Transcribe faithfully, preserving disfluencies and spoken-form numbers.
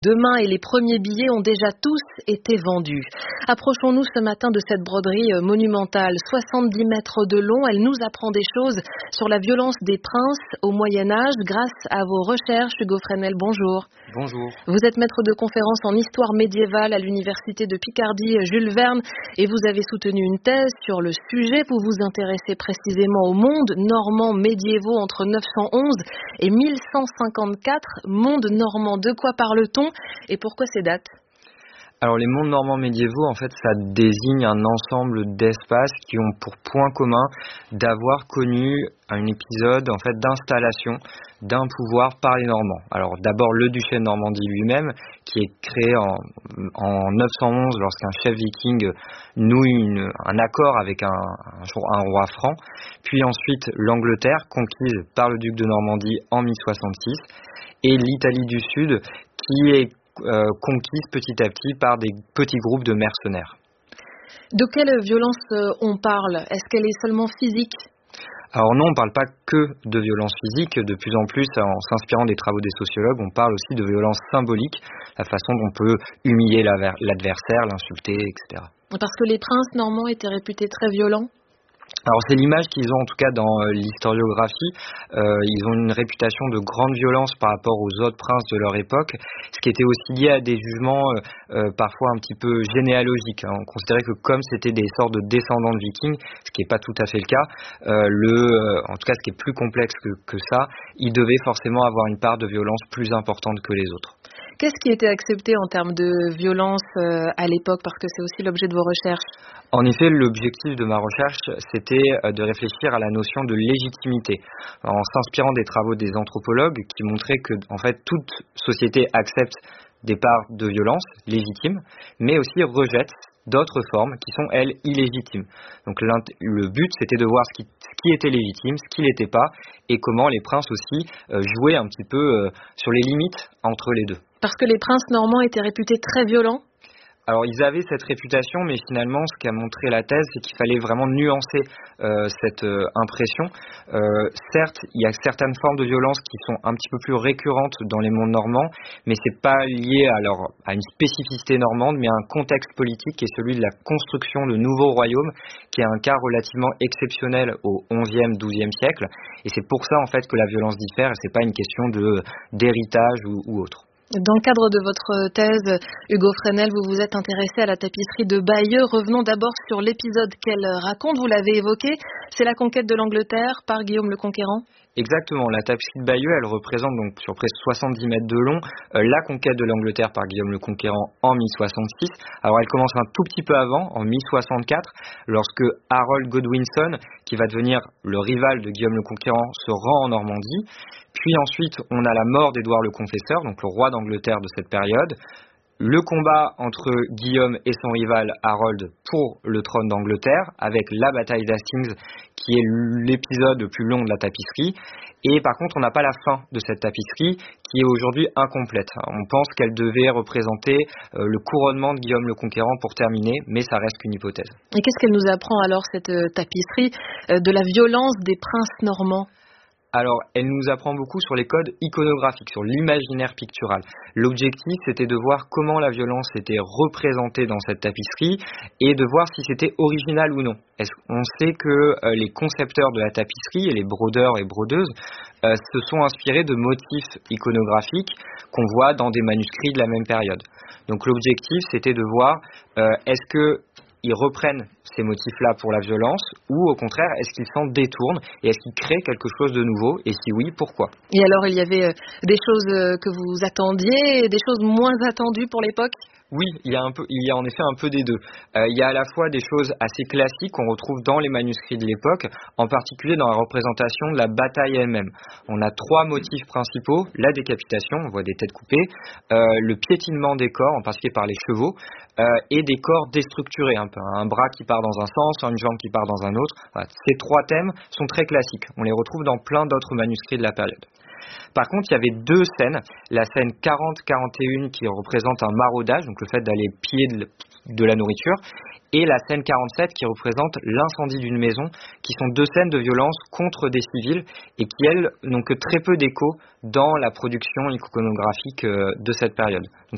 Demain et les premiers billets ont déjà tous été vendus. Approchons-nous ce matin de cette broderie monumentale, soixante-dix mètres de long. Elle nous apprend des choses sur la violence des princes au Moyen-Âge grâce à vos recherches. Hugo Fresnel, bonjour. Bonjour. Vous êtes maître de conférence en histoire médiévale à l'université de Picardie Jules Verne et vous avez soutenu une thèse sur le sujet. Vous vous intéressez précisément au monde normand médiévaux entre neuf cent onze et mille cent cinquante-quatre. Monde normand, de quoi parle-t-on et pourquoi ces dates ? Alors les mondes normands médiévaux, en fait, ça désigne un ensemble d'espaces qui ont pour point commun d'avoir connu un épisode en fait d'installation d'un pouvoir par les Normands. Alors d'abord le duché de Normandie lui-même, qui est créé en, en neuf cent onze lorsqu'un chef viking noue une, un accord avec un, un, un roi franc, puis ensuite l'Angleterre conquise par le duc de Normandie en mille soixante-six et l'Italie du Sud qui est Euh, conquise petit à petit par des petits groupes de mercenaires. De quelle violence euh, on parle ? Est-ce qu'elle est seulement physique ? Alors non, on ne parle pas que de violence physique. De plus en plus, en s'inspirant des travaux des sociologues, on parle aussi de violence symbolique, la façon dont on peut humilier l'adversaire, l'insulter, et cetera. Parce que les princes normands étaient réputés très violents ? Alors c'est l'image qu'ils ont en tout cas dans euh, l'historiographie. Euh, ils ont une réputation de grande violence par rapport aux autres princes de leur époque, ce qui était aussi lié à des jugements euh, euh, parfois un petit peu généalogiques. Hein. On considérait que comme c'était des sortes de descendants de vikings, ce qui n'est pas tout à fait le cas, euh, le, euh, en tout cas ce qui est plus complexe que, que ça, ils devaient forcément avoir une part de violence plus importante que les autres. Qu'est-ce qui était accepté en termes de violence euh, à l'époque, parce que c'est aussi l'objet de vos recherches ? En effet, l'objectif de ma recherche, c'était de réfléchir à la notion de légitimité, en s'inspirant des travaux des anthropologues qui montraient que, en fait, toute société accepte des parts de violence légitimes, mais aussi rejette d'autres formes qui sont, elles, illégitimes. Donc le but, c'était de voir ce qui, ce qui était légitime, ce qui l'était pas, et comment les princes aussi euh, jouaient un petit peu euh, sur les limites entre les deux. Parce que les princes normands étaient réputés très violents ? Alors ils avaient cette réputation, mais finalement ce qu'a montré la thèse, c'est qu'il fallait vraiment nuancer euh, cette euh, impression. Euh, certes, il y a certaines formes de violence qui sont un petit peu plus récurrentes dans les mondes normands, mais c'est pas lié à, leur, à une spécificité normande, mais à un contexte politique qui est celui de la construction de nouveaux royaumes, qui est un cas relativement exceptionnel au onzième, douzième siècle. Et c'est pour ça en fait que la violence diffère, et c'est pas une question de d'héritage ou, ou autre. Dans le cadre de votre thèse, Hugo Fresnel, vous vous êtes intéressé à la tapisserie de Bayeux. Revenons d'abord sur l'épisode qu'elle raconte. Vous l'avez évoqué, c'est la conquête de l'Angleterre par Guillaume le Conquérant. Exactement, la tapisserie de Bayeux, elle représente donc sur presque soixante-dix mètres de long euh, la conquête de l'Angleterre par Guillaume le Conquérant en mille soixante-six. Alors elle commence un tout petit peu avant, en mille soixante-quatre, lorsque Harold Godwinson, qui va devenir le rival de Guillaume le Conquérant, se rend en Normandie. Puis ensuite, on a la mort d'Édouard le Confesseur, donc le roi d'Angleterre de cette période. Le combat entre Guillaume et son rival Harold pour le trône d'Angleterre, avec la bataille d'Hastings, qui est l'épisode le plus long de la tapisserie. Et par contre, on n'a pas la fin de cette tapisserie, qui est aujourd'hui incomplète. On pense qu'elle devait représenter euh, le couronnement de Guillaume le Conquérant pour terminer, mais ça reste qu'une hypothèse. Et qu'est-ce qu'elle nous apprend alors, cette euh, tapisserie, euh, de la violence des princes normands ? Alors, elle nous apprend beaucoup sur les codes iconographiques, sur l'imaginaire pictural. L'objectif, c'était de voir comment la violence était représentée dans cette tapisserie et de voir si c'était original ou non. Est-ce, on sait que euh, les concepteurs de la tapisserie et les brodeurs et brodeuses euh, se sont inspirés de motifs iconographiques qu'on voit dans des manuscrits de la même période. Donc l'objectif, c'était de voir euh, est-ce que ils reprennent ces motifs-là pour la violence ou au contraire, est-ce qu'ils s'en détournent et est-ce qu'ils créent quelque chose de nouveau et si oui, pourquoi ? Et alors, il y avait des choses que vous attendiez et des choses moins attendues pour l'époque ? Oui, il y a un peu, il y a en effet un peu des deux. Euh, il y a à la fois des choses assez classiques qu'on retrouve dans les manuscrits de l'époque, en particulier dans la représentation de la bataille elle-même. On a trois motifs principaux, la décapitation, on voit des têtes coupées, euh, le piétinement des corps, en particulier par les chevaux, euh, et des corps déstructurés, un peu, un bras qui part dans un sens, une jambe qui part dans un autre. Voilà. Ces trois thèmes sont très classiques. On les retrouve dans plein d'autres manuscrits de la période. Par contre, il y avait deux scènes, la scène quarante quarante et un qui représente un maraudage, donc le fait d'aller piller de, de la nourriture, et la scène quarante-sept qui représente l'incendie d'une maison, qui sont deux scènes de violence contre des civils et qui, elles, n'ont que très peu d'écho dans la production iconographique de cette période. Donc